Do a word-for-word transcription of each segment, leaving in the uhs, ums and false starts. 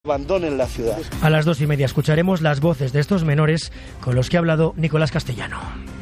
abandonen la ciudad. A las dos y media escucharemos las voces de estos menores con los que ha hablado Nicolás Castellano.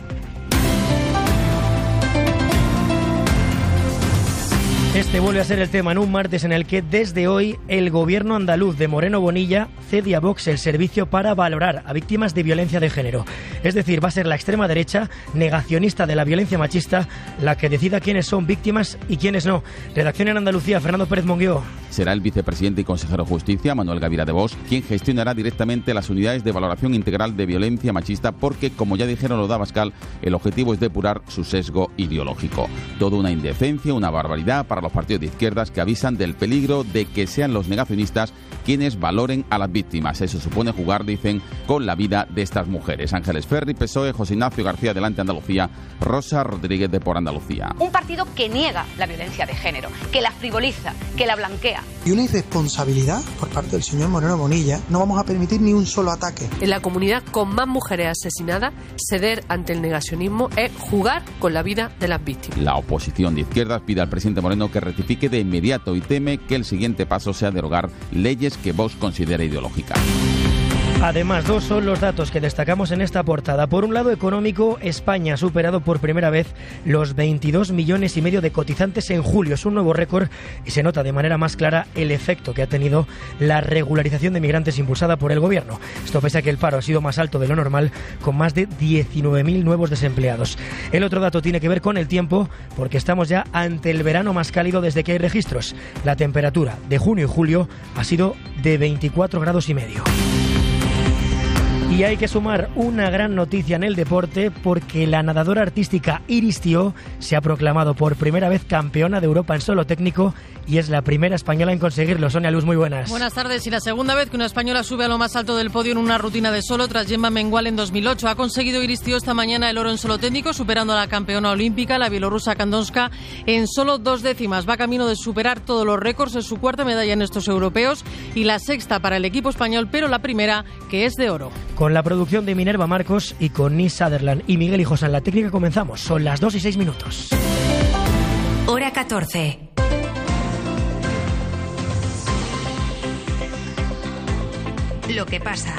Este vuelve a ser el tema en un martes en el que desde hoy el gobierno andaluz de Moreno Bonilla cede a Vox el servicio para valorar a víctimas de violencia de género. Es decir, va a ser la extrema derecha, negacionista de la violencia machista, la que decida quiénes son víctimas y quiénes no. Redacción en Andalucía, Fernando Pérez Monguió. Será el vicepresidente y consejero de Justicia, Manuel Gavira de Vox, quien gestionará directamente las unidades de valoración integral de violencia machista porque, como ya dijeron los de Abascal, el objetivo es depurar su sesgo ideológico. Toda una indecencia, una barbaridad para los partidos de izquierdas que avisan del peligro de que sean los negacionistas quienes valoren a las víctimas. Eso supone jugar, dicen, con la vida de estas mujeres. Ángeles Ferri, P S O E, José Ignacio García, Adelante Andalucía, Rosa Rodríguez de Por Andalucía. Un partido que niega la violencia de género, que la frivoliza, que la blanquea. Y una irresponsabilidad por parte del señor Moreno Bonilla. No vamos a permitir ni un solo ataque. En la comunidad con más mujeres asesinadas, ceder ante el negacionismo es jugar con la vida de las víctimas. La oposición de izquierdas pide al presidente Moreno que rectifique de inmediato y teme que el siguiente paso sea derogar leyes que Vox considera ideológicas. Además, dos son los datos que destacamos en esta portada. Por un lado, económico, España ha superado por primera vez los veintidós millones y medio de cotizantes en julio. Es un nuevo récord y se nota de manera más clara el efecto que ha tenido la regularización de migrantes impulsada por el gobierno. Esto pese a que el paro ha sido más alto de lo normal, con más de diecinueve mil nuevos desempleados. El otro dato tiene que ver con el tiempo, porque estamos ya ante el verano más cálido desde que hay registros. La temperatura de junio y julio ha sido de veinticuatro grados y medio. Y hay que sumar una gran noticia en el deporte porque la nadadora artística Iris Tió se ha proclamado por primera vez campeona de Europa en solo técnico y es la primera española en conseguirlo. Sonia Luz, muy buenas. Buenas tardes. Y la segunda vez que una española sube a lo más alto del podio en una rutina de solo tras Gemma Mengual en dos mil ocho. Ha conseguido Iris Tió esta mañana el oro en solo técnico, superando a la campeona olímpica, la bielorrusa Kandonska, en solo dos décimas. Va camino de superar todos los récords. Es su cuarta medalla en estos europeos y la sexta para el equipo español, pero la primera que es de oro. Con la producción de Minerva Marcos y con Nis Sutherland y Miguel Hijos en la técnica comenzamos. Son las dos y seis minutos. Hora catorce. Lo que pasa,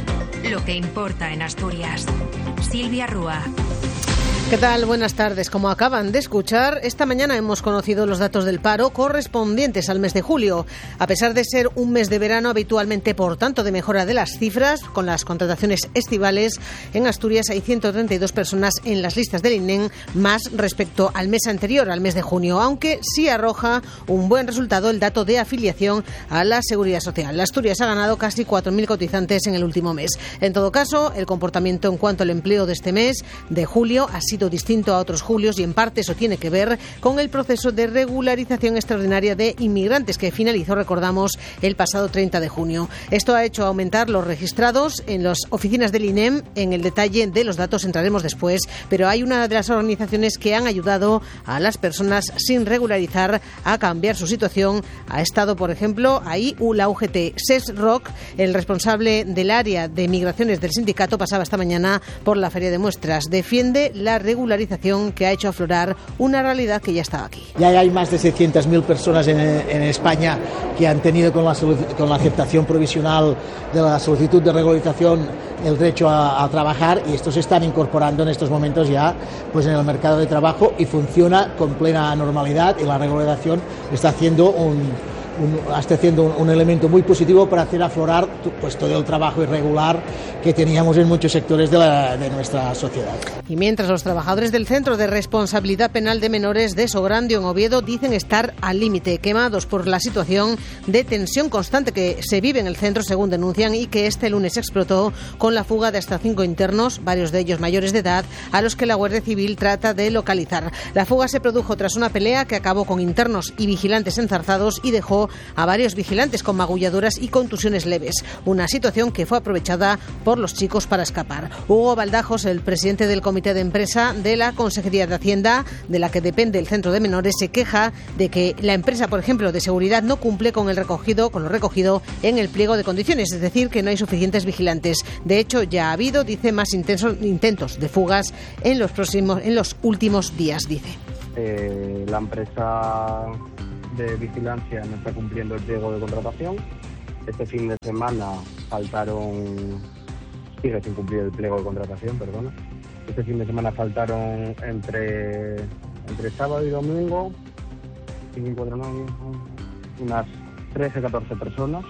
lo que importa en Asturias. Silvia Rúa. ¿Qué tal? Buenas tardes. Como acaban de escuchar, esta mañana hemos conocido los datos del paro correspondientes al mes de julio. A pesar de ser un mes de verano habitualmente, por tanto, de mejora de las cifras, con las contrataciones estivales, en Asturias hay ciento treinta y dos personas en las listas del INEM, más respecto al mes anterior, al mes de junio, aunque sí arroja un buen resultado el dato de afiliación a la Seguridad Social. Asturias ha ganado casi cuatro mil cotizantes en el último mes. En todo caso, el comportamiento en cuanto al empleo de este mes de julio ha sido distinto a otros julios y en parte eso tiene que ver con el proceso de regularización extraordinaria de inmigrantes que finalizó, recordamos, el pasado treinta de junio. Esto ha hecho aumentar los registrados en las oficinas del INEM. En el detalle de los datos entraremos después, pero hay una de las organizaciones que han ayudado a las personas sin regularizar a cambiar su situación. Ha estado, por ejemplo, ahí la U G T. Ses Rock, el responsable del área de migraciones del sindicato, pasaba esta mañana por la feria de muestras. Defiende la regularización que ha hecho aflorar una realidad que ya estaba aquí. Ya hay más de seiscientas mil personas en, en España que han tenido con la, con la aceptación provisional de la solicitud de regularización el derecho a, a trabajar, y estos se están incorporando en estos momentos ya pues en el mercado de trabajo y funciona con plena normalidad, y la regularización está haciendo un Un, está haciendo un, un elemento muy positivo para hacer aflorar pues todo el trabajo irregular que teníamos en muchos sectores de, la, de nuestra sociedad. Y mientras los trabajadores del Centro de Responsabilidad Penal de Menores de Sograndio en Oviedo dicen estar al límite, quemados por la situación de tensión constante que se vive en el centro, según denuncian, y que este lunes explotó con la fuga de hasta cinco internos, varios de ellos mayores de edad, a los que la Guardia Civil trata de localizar. La fuga se produjo tras una pelea que acabó con internos y vigilantes enzarzados y dejó a varios vigilantes con magulladuras y contusiones leves, una situación que fue aprovechada por los chicos para escapar. Hugo Baldajos, el presidente del Comité de Empresa de la Consejería de Hacienda, de la que depende el Centro de Menores, se queja de que la empresa, por ejemplo, de seguridad no cumple con el recogido, con lo recogido en el pliego de condiciones, es decir, que no hay suficientes vigilantes. De hecho, ya ha habido, dice, más intensos, intentos de fugas en los próximos, en los últimos días, dice. Eh, la empresa de vigilancia no está cumpliendo el pliego de contratación. Este fin de semana faltaron, sigue sin cumplir el pliego de contratación, perdona. Este fin de semana faltaron entre, entre sábado y domingo, cinco, cuatro, nueve, unas trece, catorce personas.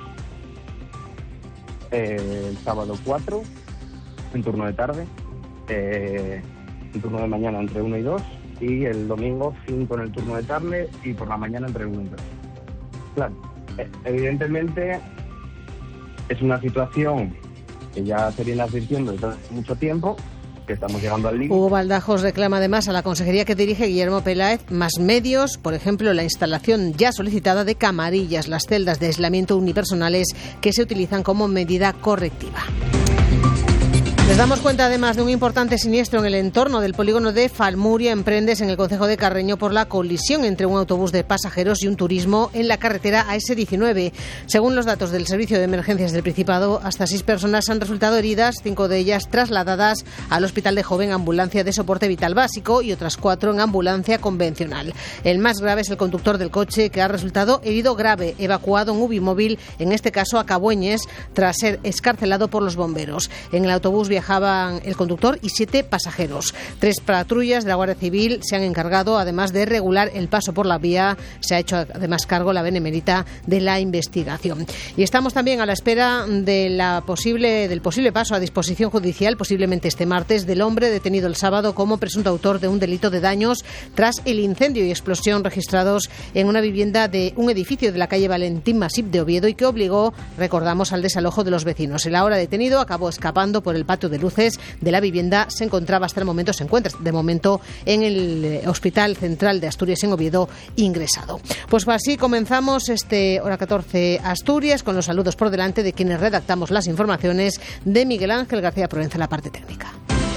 Eh, el sábado cuatro, en turno de tarde, eh, en turno de mañana entre uno y dos, y el domingo cinco en el turno de tarde y por la mañana entre uno y dos. Claro, eh, evidentemente es una situación que ya se viene advirtiendo desde hace mucho tiempo, que estamos llegando al límite. Hugo Baldajos reclama además a la consejería que dirige Guillermo Peláez más medios, por ejemplo, la instalación ya solicitada de camarillas, las celdas de aislamiento unipersonales que se utilizan como medida correctiva. Les damos cuenta además de un importante siniestro en el entorno del polígono de Falmuria, en Prendes, en el concejo de Carreño, por la colisión entre un autobús de pasajeros y un turismo en la carretera A S diecinueve. Según los datos del Servicio de Emergencias del Principado, hasta seis personas han resultado heridas, cinco de ellas trasladadas al Hospital de Joven, ambulancia de soporte vital básico, y otras cuatro en ambulancia convencional. El más grave es el conductor del coche, que ha resultado herido grave, evacuado en Ubimóvil, en este caso a Cabueñes, tras ser excarcelado por los bomberos. En el autobús viajaban el conductor y siete pasajeros. Tres patrullas de la Guardia Civil se han encargado, además de regular el paso por la vía. Se ha hecho además cargo la Benemérita de la investigación. Y estamos también a la espera de la posible, del posible paso a disposición judicial, posiblemente este martes, del hombre detenido el sábado como presunto autor de un delito de daños tras el incendio y explosión registrados en una vivienda de un edificio de la calle Valentín Masip de Oviedo, y que obligó, recordamos, al desalojo de los vecinos. El ahora detenido acabó escapando por el patio de luces de la vivienda. Se encontraba hasta el momento, se encuentra de momento en el Hospital Central de Asturias en Oviedo, ingresado. Pues así comenzamos este Hora catorce Asturias, con los saludos por delante de quienes redactamos las informaciones, de Miguel Ángel García Provenza en la parte técnica.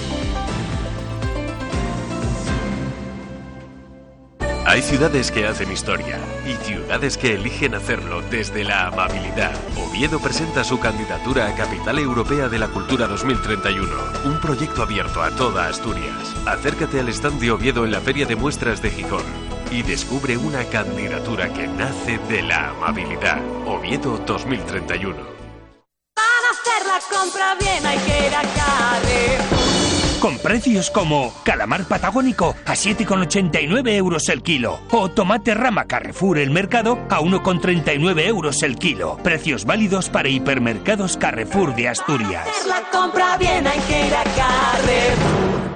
Hay ciudades que hacen historia y ciudades que eligen hacerlo desde la amabilidad. Oviedo presenta su candidatura a Capital Europea de la Cultura dos mil treinta y uno, un proyecto abierto a toda Asturias. Acércate al stand de Oviedo en la Feria de Muestras de Gijón y descubre una candidatura que nace de la amabilidad. Oviedo dos mil treinta y uno. Para hacer la compra bien hay que ir a Carrefour. Con precios como calamar patagónico a siete con ochenta y nueve euros el kilo o tomate rama Carrefour El Mercado a uno con treinta y nueve euros el kilo. Precios válidos para hipermercados Carrefour de Asturias. Hacer la compra bien hay que ir a Carrefour.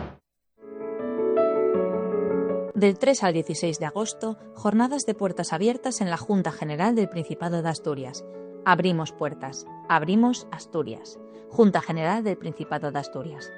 Del tres al dieciséis de agosto, jornadas de puertas abiertas en la Junta General del Principado de Asturias. Abrimos puertas, abrimos Asturias. Junta General del Principado de Asturias.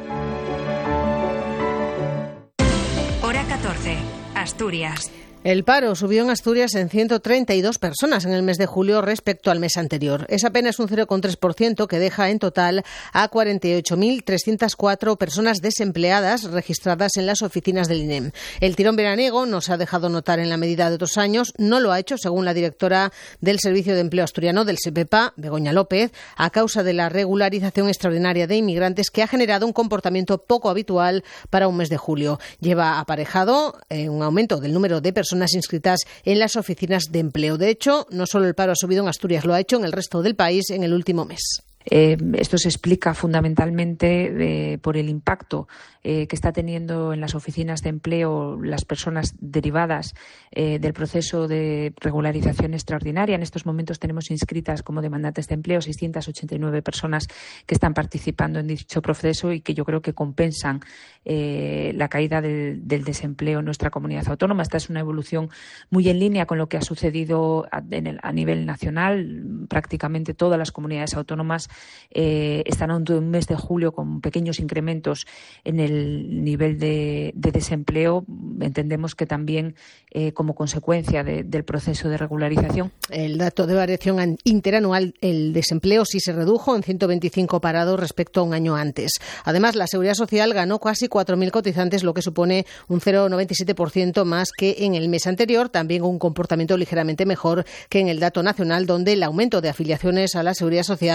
Hora catorce, Asturias. El paro subió en Asturias en ciento treinta y dos personas en el mes de julio respecto al mes anterior. Es apenas un cero coma tres por ciento, que deja en total a cuarenta y ocho mil trescientas cuatro personas desempleadas registradas en las oficinas del I N E M. El tirón veraniego no se ha dejado notar en la medida de otros años. No lo ha hecho, según la directora del Servicio de Empleo Asturiano del SEPEPA, Begoña López, a causa de la regularización extraordinaria de inmigrantes, que ha generado un comportamiento poco habitual para un mes de julio. Lleva aparejado eh, un aumento del número de personas inscritas en las oficinas de empleo. De hecho, no solo el paro ha subido en Asturias, lo ha hecho en el resto del país en el último mes. Eh, esto se explica fundamentalmente eh, por el impacto eh, que está teniendo en las oficinas de empleo las personas derivadas eh, del proceso de regularización extraordinaria. En estos momentos tenemos inscritas como demandantes de empleo seiscientas ochenta y nueve personas que están participando en dicho proceso y que yo creo que compensan eh, la caída del, del desempleo en nuestra comunidad autónoma. Esta es una evolución muy en línea con lo que ha sucedido a, en el, a nivel nacional. Prácticamente todas las comunidades autónomas Eh, están en un mes de julio con pequeños incrementos en el nivel de, de desempleo. Entendemos que también eh, como consecuencia de, del proceso de regularización. El dato de variación interanual, el desempleo sí se redujo en ciento veinticinco parados respecto a un año antes. Además, la Seguridad Social ganó casi cuatro mil cotizantes, lo que supone un cero coma noventa y siete por ciento más que en el mes anterior. También un comportamiento ligeramente mejor que en el dato nacional, donde el aumento de afiliaciones a la Seguridad Social fue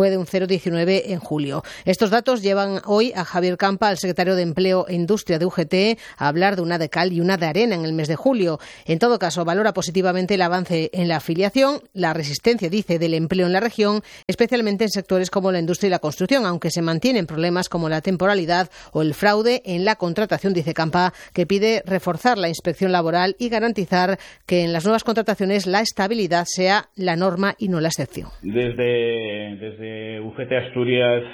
fue de un cero coma diecinueve en julio. Estos datos llevan hoy a Javier Campa, el secretario de Empleo e Industria de U G T, a hablar de una de cal y una de arena en el mes de julio. En todo caso, valora positivamente el avance en la afiliación, la resistencia, dice, del empleo en la región, especialmente en sectores como la industria y la construcción, aunque se mantienen problemas como la temporalidad o el fraude en la contratación, dice Campa, que pide reforzar la inspección laboral y garantizar que en las nuevas contrataciones la estabilidad sea la norma y no la excepción. Desde, desde U G T Asturias,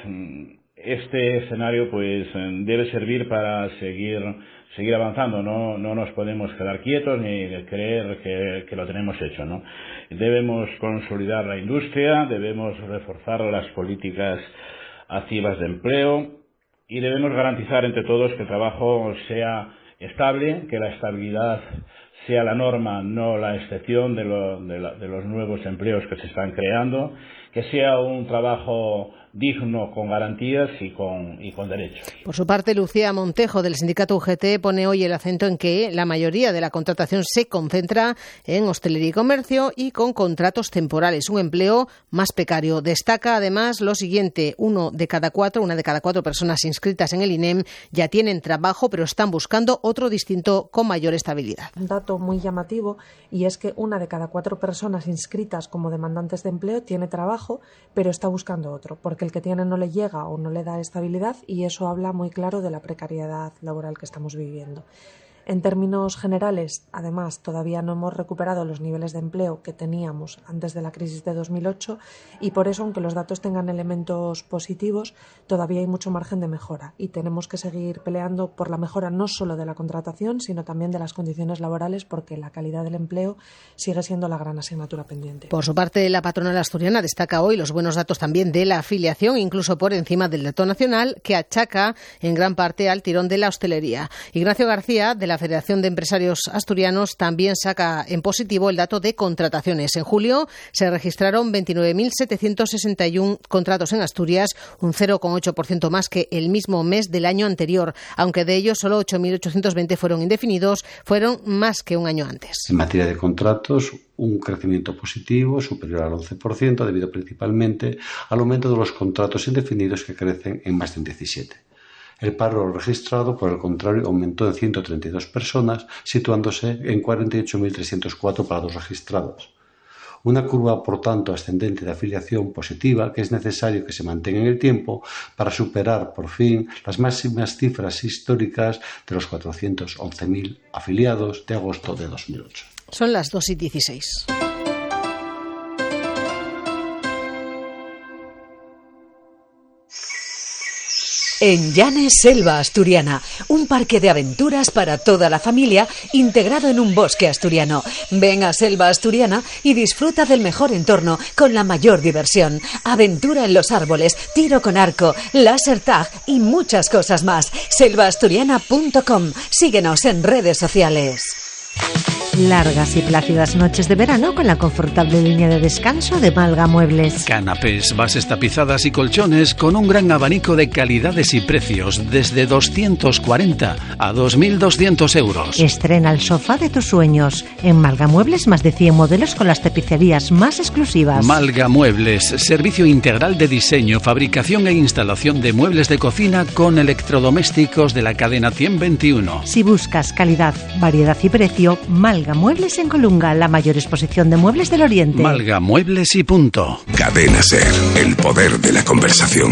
este escenario pues debe servir para seguir seguir avanzando. No no nos podemos quedar quietos ni de creer que, que lo tenemos hecho, ¿no? Debemos consolidar la industria, debemos reforzar las políticas activas de empleo y debemos garantizar entre todos que el trabajo sea estable, que la estabilidad sea la norma, no la excepción de, lo, de, la, de los nuevos empleos que se están creando, que sea un trabajo digno, con garantías y con, y con derechos. Por su parte, Lucía Montejo, del sindicato U G T, pone hoy el acento en que la mayoría de la contratación se concentra en hostelería y comercio y con contratos temporales, un empleo más precario. Destaca además lo siguiente: uno de cada cuatro, una de cada cuatro personas inscritas en el I N E M ya tienen trabajo, pero están buscando otro distinto con mayor estabilidad. Un dato muy llamativo, y es que una de cada cuatro personas inscritas como demandantes de empleo tiene trabajo, pero está buscando otro, porque el que tiene no le llega o no le da estabilidad, y eso habla muy claro de la precariedad laboral que estamos viviendo. En términos generales, además, todavía no hemos recuperado los niveles de empleo que teníamos antes de la crisis de dos mil ocho y por eso, aunque los datos tengan elementos positivos, todavía hay mucho margen de mejora y tenemos que seguir peleando por la mejora no solo de la contratación, sino también de las condiciones laborales, porque la calidad del empleo sigue siendo la gran asignatura pendiente. Por su parte, la patronal asturiana destaca hoy los buenos datos también de la afiliación, incluso por encima del dato nacional, que achaca en gran parte al tirón de la hostelería. Ignacio García, de la Federación de Empresarios Asturianos, también saca en positivo el dato de contrataciones. En julio se registraron veintinueve mil setecientos sesenta y uno contratos en Asturias, un cero coma ocho por ciento más que el mismo mes del año anterior, aunque de ellos solo ocho mil ochocientos veinte fueron indefinidos, fueron más que un año antes. En materia de contratos, un crecimiento positivo superior al once por ciento, debido principalmente al aumento de los contratos indefinidos, que crecen en más de un diecisiete por ciento. El paro registrado, por el contrario, aumentó en ciento treinta y dos personas, situándose en cuarenta y ocho mil trescientos cuatro parados registrados. Una curva, por tanto, ascendente de afiliación positiva, que es necesario que se mantenga en el tiempo para superar, por fin, las máximas cifras históricas de los cuatrocientos once mil afiliados de agosto de dos mil ocho. Son las dos y dieciséis. En Llanes, Selva Asturiana, un parque de aventuras para toda la familia integrado en un bosque asturiano. Ven a Selva Asturiana y disfruta del mejor entorno con la mayor diversión. Aventura en los árboles, tiro con arco, láser tag y muchas cosas más. selva asturiana punto com. Síguenos en redes sociales. Largas y plácidas noches de verano con la confortable línea de descanso de Malga Muebles. Canapés, bases tapizadas y colchones con un gran abanico de calidades y precios desde doscientos cuarenta a dos mil doscientos euros. Estrena el sofá de tus sueños. En Malga Muebles, más de cien modelos con las tapicerías más exclusivas. Malga Muebles, servicio integral de diseño, fabricación e instalación de muebles de cocina con electrodomésticos de la cadena cien veintiuno. Si buscas calidad, variedad y precio, Malga Muebles en Colunga, la mayor exposición de muebles del Oriente. Malga Muebles y punto. Cadena SER, el poder de la conversación.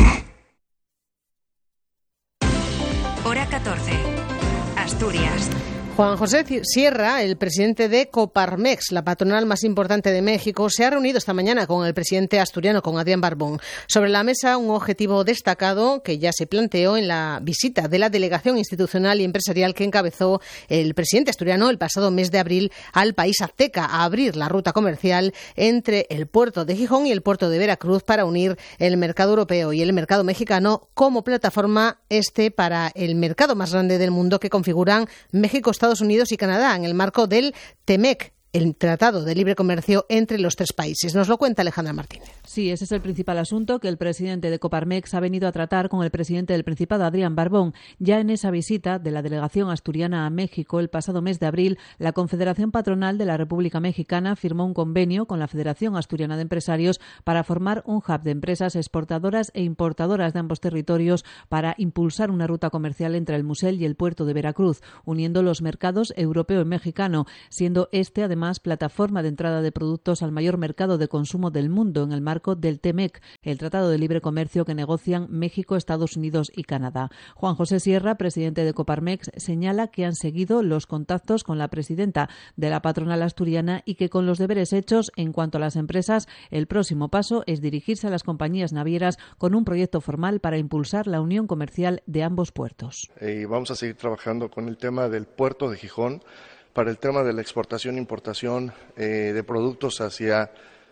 Hora catorce. Asturias. Juan José Sierra, el presidente de Coparmex, la patronal más importante de México, se ha reunido esta mañana con el presidente asturiano, con Adrián Barbón. Sobre la mesa, un objetivo destacado que ya se planteó en la visita de la delegación institucional y empresarial que encabezó el presidente asturiano el pasado mes de abril al país azteca, a abrir la ruta comercial entre el puerto de Gijón y el puerto de Veracruz para unir el mercado europeo y el mercado mexicano como plataforma este para el mercado más grande del mundo que configuran México, Estados Unidos y Canadá en el marco del TEMEC, el Tratado de Libre Comercio entre los tres países. Nos lo cuenta Alejandra Martínez. Sí, ese es el principal asunto que el presidente de Coparmex ha venido a tratar con el presidente del Principado, Adrián Barbón. Ya en esa visita de la delegación asturiana a México el pasado mes de abril, la Confederación Patronal de la República Mexicana firmó un convenio con la Federación Asturiana de Empresarios para formar un hub de empresas exportadoras e importadoras de ambos territorios para impulsar una ruta comercial entre el Musel y el puerto de Veracruz, uniendo los mercados europeo y mexicano, siendo este además plataforma de entrada de productos al mayor mercado de consumo del mundo en el marco del T M E C, el Tratado de Libre Comercio que negocian México, Estados Unidos y Canadá. Juan José Sierra, presidente de Coparmex, señala que han seguido los contactos con la presidenta de la patronal asturiana y que con los deberes hechos en cuanto a las empresas, el próximo paso es dirigirse a las compañías navieras con un proyecto formal para impulsar la unión comercial de ambos puertos. Y vamos a seguir trabajando con el tema del puerto de Gijón para el tema de la exportación e importación eh, de productos hacia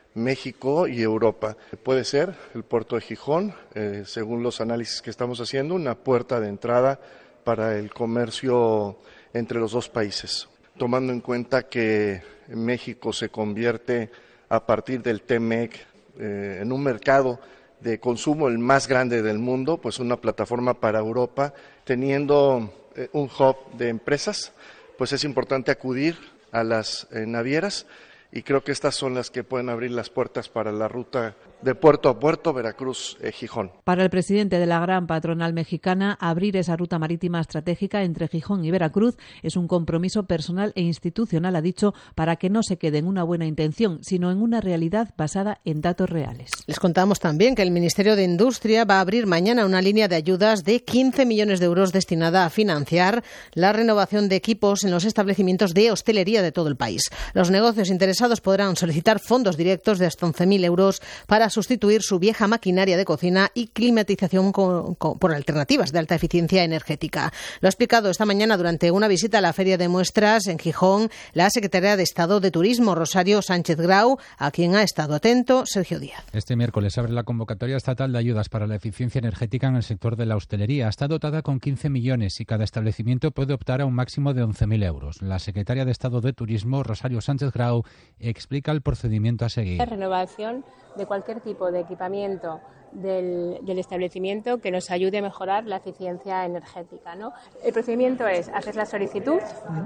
México y Europa. Puede ser el puerto de Gijón, eh, según los análisis que estamos haciendo, una puerta de entrada para el comercio entre los dos países, tomando en cuenta que México se convierte a partir del T M E C eh, en un mercado de consumo el más grande del mundo, pues una plataforma para Europa, teniendo eh, un hub de empresas, pues es importante acudir a las eh, navieras. Y creo que estas son las que pueden abrir las puertas para la ruta de puerto a puerto, Veracruz-Gijón. Eh, para el presidente de la gran patronal mexicana, abrir esa ruta marítima estratégica entre Gijón y Veracruz es un compromiso personal e institucional, ha dicho, para que no se quede en una buena intención, sino en una realidad basada en datos reales. Les contamos también que el Ministerio de Industria va a abrir mañana una línea de ayudas de quince millones de euros destinada a financiar la renovación de equipos en los establecimientos de hostelería de todo el país. Los negocios interesados podrán solicitar fondos directos de hasta once mil euros para sustituir su vieja maquinaria de cocina y climatización con, con, por alternativas de alta eficiencia energética. Lo ha explicado esta mañana durante una visita a la Feria de Muestras en Gijón la secretaria de Estado de Turismo, Rosario Sánchez Grau, a quien ha estado atento Sergio Díaz. Este miércoles abre la convocatoria estatal de ayudas para la eficiencia energética en el sector de la hostelería. Está dotada con quince millones y cada establecimiento puede optar a un máximo de once mil euros. La secretaria de Estado de Turismo, Rosario Sánchez Grau, explica el procedimiento a seguir. La renovación de cualquier tipo de equipamiento del, del establecimiento que nos ayude a mejorar la eficiencia energética, ¿no? El procedimiento es, haces la solicitud,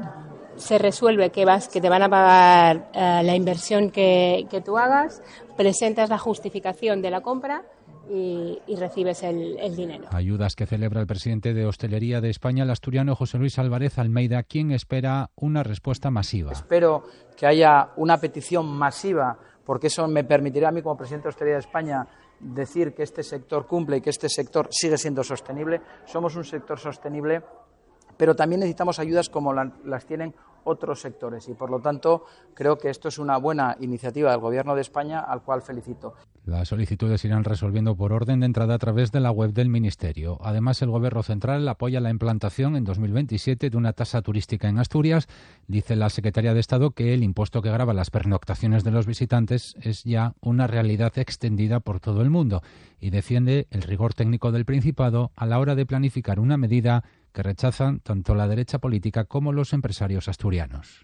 se resuelve que, vas, que te van a pagar uh, la inversión que, que tú hagas, presentas la justificación de la compra Y, y recibes el, el dinero. Ayudas que celebra el presidente de Hostelería de España, el asturiano José Luis Álvarez Almeida, quien espera una respuesta masiva. Espero que haya una petición masiva, porque eso me permitirá a mí como presidente de Hostelería de España decir que este sector cumple y que este sector sigue siendo sostenible. Somos un sector sostenible, pero también necesitamos ayudas como la, las tienen otros sectores y, por lo tanto, creo que esto es una buena iniciativa del Gobierno de España, al cual felicito. Las solicitudes irán resolviendo por orden de entrada a través de la web del Ministerio. Además, el Gobierno central apoya la implantación en dos mil veintisiete de una tasa turística en Asturias. Dice la Secretaría de Estado que el impuesto que grava las pernoctaciones de los visitantes es ya una realidad extendida por todo el mundo y defiende el rigor técnico del Principado a la hora de planificar una medida que rechazan tanto la derecha política como los empresarios asturianos.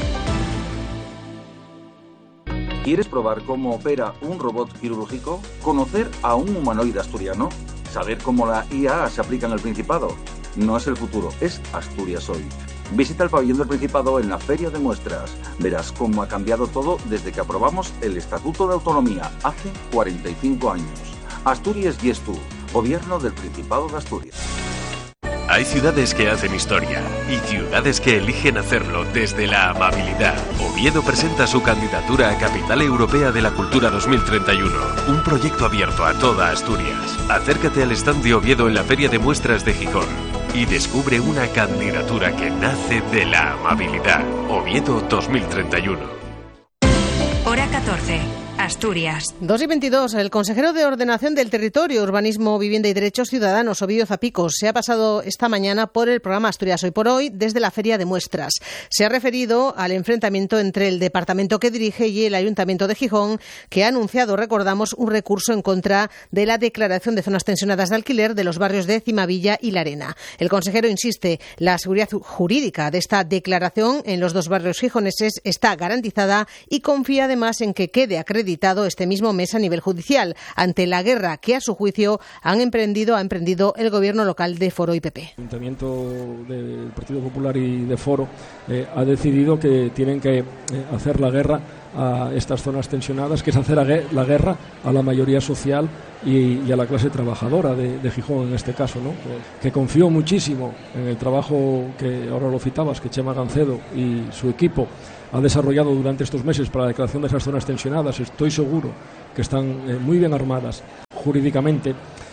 ¿Quieres probar cómo opera un robot quirúrgico? ¿Conocer a un humanoide asturiano? ¿Saber cómo la I A se aplica en el Principado? No es el futuro, es Asturias hoy. Visita el pabellón del Principado en la Feria de Muestras. Verás cómo ha cambiado todo desde que aprobamos el Estatuto de Autonomía hace cuarenta y cinco años. Asturias y es tú, Gobierno del Principado de Asturias. Hay ciudades que hacen historia y ciudades que eligen hacerlo desde la amabilidad. Oviedo presenta su candidatura a Capital Europea de la Cultura dos mil treinta y uno, un proyecto abierto a toda Asturias. Acércate al stand de Oviedo en la Feria de Muestras de Gijón y descubre una candidatura que nace de la amabilidad. Oviedo dos mil treinta y uno. Hora catorce. Asturias. dos y veintidós. El consejero de Ordenación del Territorio, Urbanismo, Vivienda y Derechos Ciudadanos, Ovidio Zapicos, se ha pasado esta mañana por el programa Asturias Hoy por Hoy desde la Feria de Muestras. Se ha referido al enfrentamiento entre el departamento que dirige y el Ayuntamiento de Gijón, que ha anunciado, recordamos, un recurso en contra de la declaración de zonas tensionadas de alquiler de los barrios de Cimavilla y La Arena. El consejero insiste, la seguridad jurídica de esta declaración en los dos barrios gijoneses está garantizada y confía además en que quede acreditado este mismo mes a nivel judicial, ante la guerra que a su juicio han emprendido, ha emprendido el gobierno local de Foro y P P. El Ayuntamiento del Partido Popular y de Foro eh, ha decidido que tienen que eh, hacer la guerra a estas zonas tensionadas, que es hacer la guerra a la mayoría social y, y a la clase trabajadora de, de Gijón en este caso, ¿no? Que confío muchísimo en el trabajo que ahora lo citabas, que Chema Gancedo y su equipo ha desarrollado durante estos meses para la declaración de esas zonas tensionadas. Estoy seguro que están eh, muy bien armadas jurídicamente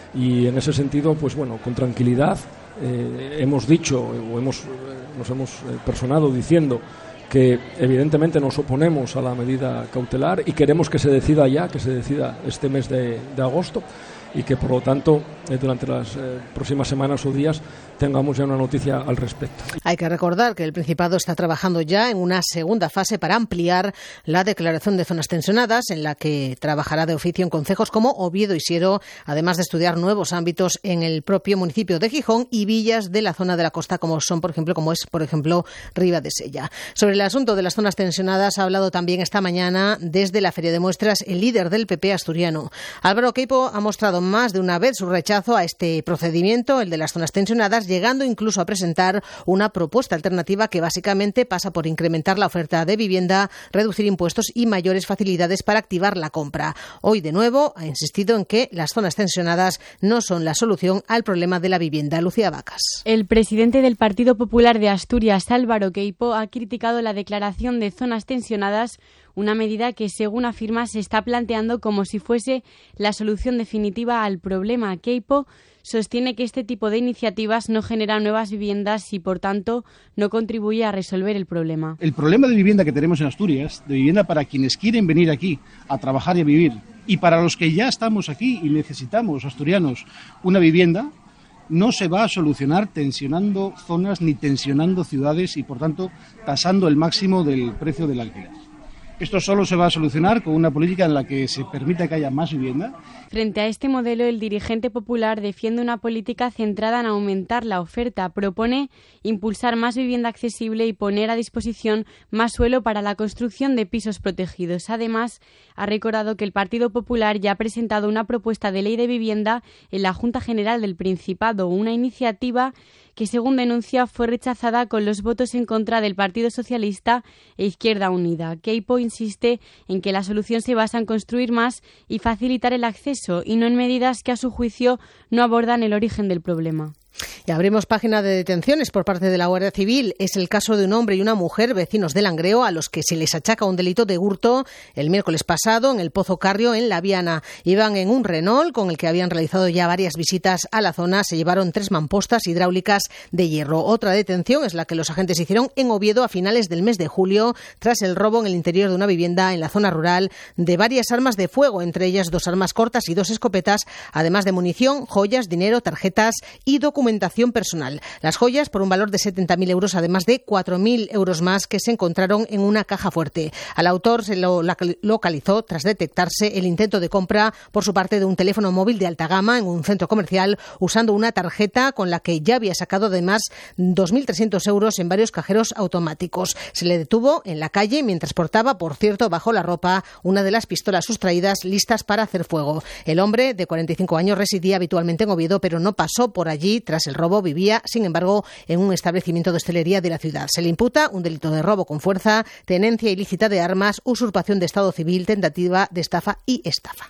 y en ese sentido, pues bueno, con tranquilidad eh, hemos dicho o hemos, eh, nos hemos eh, personado diciendo que evidentemente nos oponemos a la medida cautelar y queremos que se decida ya, que se decida este mes de, de agosto y que por lo tanto eh, durante las eh, próximas semanas o días tengamos ya una noticia al respecto. Hay que recordar que el Principado está trabajando ya en una segunda fase para ampliar la declaración de zonas tensionadas, en la que trabajará de oficio en concejos como Oviedo y Siero, además de estudiar nuevos ámbitos en el propio municipio de Gijón y villas de la zona de la costa, como son, por ejemplo, como es, por ejemplo, Ribadesella. Sobre el asunto de las zonas tensionadas ha hablado también esta mañana desde la Feria de Muestras el líder del P P asturiano. Álvaro Queipo ha mostrado más de una vez su rechazo a este procedimiento, el de las zonas tensionadas, llegando incluso a presentar una propuesta alternativa que básicamente pasa por incrementar la oferta de vivienda, reducir impuestos y mayores facilidades para activar la compra. Hoy, de nuevo, ha insistido en que las zonas tensionadas no son la solución al problema de la vivienda. Lucía Vacas. El presidente del Partido Popular de Asturias, Álvaro Queipo, ha criticado la declaración de zonas tensionadas, una medida que, según afirma, se está planteando como si fuese la solución definitiva al problema. Queipo sostiene que este tipo de iniciativas no generan nuevas viviendas y, por tanto, no contribuye a resolver el problema. El problema de vivienda que tenemos en Asturias, de vivienda para quienes quieren venir aquí a trabajar y a vivir, y para los que ya estamos aquí y necesitamos, asturianos, una vivienda, no se va a solucionar tensionando zonas ni tensionando ciudades y, por tanto, tasando el máximo del precio del alquiler. Esto solo se va a solucionar con una política en la que se permita que haya más vivienda. Frente a este modelo, el dirigente popular defiende una política centrada en aumentar la oferta. Propone impulsar más vivienda accesible y poner a disposición más suelo para la construcción de pisos protegidos. Además, ha recordado que el Partido Popular ya ha presentado una propuesta de ley de vivienda en la Junta General del Principado, una iniciativa que, según denuncia, fue rechazada con los votos en contra del Partido Socialista e Izquierda Unida. Queipo insiste en que la solución se basa en construir más y facilitar el acceso, y no en medidas que, a su juicio, no abordan el origen del problema. Y abrimos página de detenciones por parte de la Guardia Civil. Es el caso de un hombre y una mujer, vecinos de Langreo, a los que se les achaca un delito de hurto el miércoles pasado en el Pozo Carrio, en La Viana. Iban en un Renault con el que habían realizado ya varias visitas a la zona. Se llevaron tres mampostas hidráulicas de hierro. Otra detención es la que los agentes hicieron en Oviedo a finales del mes de julio, tras el robo en el interior de una vivienda en la zona rural de varias armas de fuego, entre ellas dos armas cortas y dos escopetas, además de munición, joyas, dinero, tarjetas y documentación personal. Las joyas por un valor de setenta mil euros, además de cuatro mil euros más que se encontraron en una caja fuerte. Al autor se lo localizó tras detectarse el intento de compra por su parte de un teléfono móvil de alta gama en un centro comercial, usando una tarjeta con la que ya había sacado además dos mil trescientos euros en varios cajeros automáticos. Se le detuvo en la calle mientras portaba, por cierto, bajo la ropa, una de las pistolas sustraídas listas para hacer fuego. El hombre, de cuarenta y cinco años, residía habitualmente en Oviedo, pero no pasó por allí tras el robo. Vivía, sin embargo, en un establecimiento de hostelería de la ciudad. Se le imputa un delito de robo con fuerza, tenencia ilícita de armas, usurpación de estado civil, tentativa de estafa y estafa.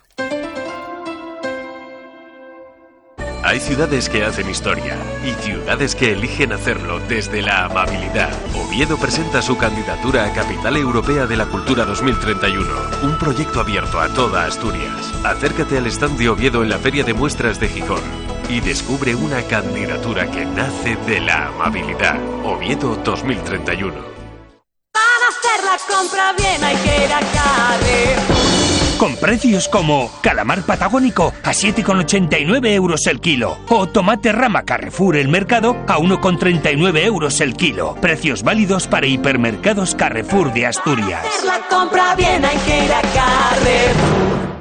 Hay ciudades que hacen historia y ciudades que eligen hacerlo desde la amabilidad. Oviedo presenta su candidatura a Capital Europea de la Cultura dos mil treinta y uno, un proyecto abierto a toda Asturias. Acércate al stand de Oviedo en la Feria de Muestras de Gijón y descubre una candidatura que nace de la amabilidad. Oviedo dos mil treinta y uno. Para hacer la compra bien hay que ir a Carrefour. con precios como calamar patagónico a siete con ochenta y nueve euros el kilo o tomate rama Carrefour El Mercado a uno con treinta y nueve euros el kilo. Precios válidos para hipermercados Carrefour de Asturias. La compra bien, hay que ir a Carrefour.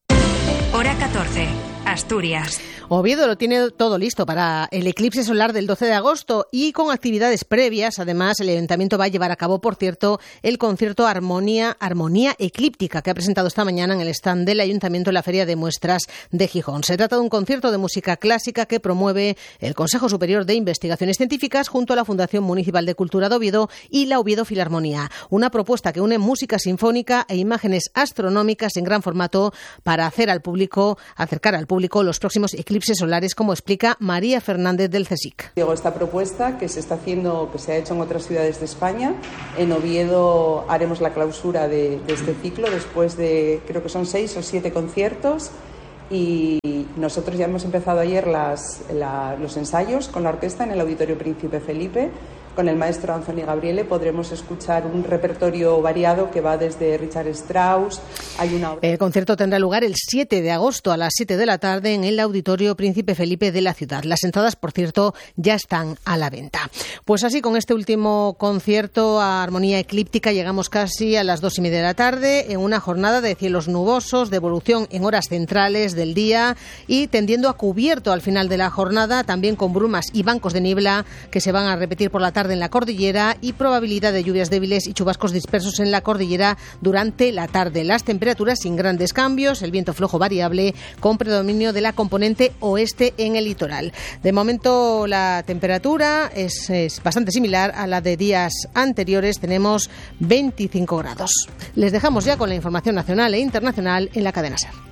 Hora catorce. Asturias. Oviedo lo tiene todo listo para el eclipse solar del doce de agosto y con actividades previas. Además, el Ayuntamiento va a llevar a cabo, por cierto, el concierto Armonía, Armonía Eclíptica que ha presentado esta mañana en el stand del Ayuntamiento en la Feria de Muestras de Gijón. Se trata de un concierto de música clásica que promueve el Consejo Superior de Investigaciones Científicas junto a la Fundación Municipal de Cultura de Oviedo y la Oviedo Filarmonía. Una propuesta que une música sinfónica e imágenes astronómicas en gran formato para hacer al público, acercar al público los próximos eclipses solares, como explica María Fernández del CSIC. Llegó esta propuesta que se está haciendo, que se ha hecho en otras ciudades de España. En Oviedo haremos la clausura de, de este ciclo después de, creo que son seis o siete conciertos, y nosotros ya hemos empezado ayer las, la, los ensayos con la orquesta en el Auditorio Príncipe Felipe. Con el maestro Anthony Gabriele podremos escuchar un repertorio variado que va desde Richard Strauss. Hay una obra... El concierto tendrá lugar el siete de agosto a las siete de la tarde en el Auditorio Príncipe Felipe de la ciudad. Las entradas, por cierto, ya están a la venta. Pues así, con este último concierto a Armonía Eclíptica, llegamos casi a las dos y media de la tarde en una jornada de cielos nubosos, de evolución en horas centrales del día y tendiendo a cubierto al final de la jornada, también con brumas y bancos de niebla que se van a repetir por la tarde en la cordillera y probabilidad de lluvias débiles y chubascos dispersos en la cordillera durante la tarde. Las temperaturas sin grandes cambios, el viento flojo variable con predominio de la componente oeste en el litoral. De momento la temperatura es, es bastante similar a la de días anteriores, tenemos veinticinco grados. Les dejamos ya con la información nacional e internacional en la cadena SER.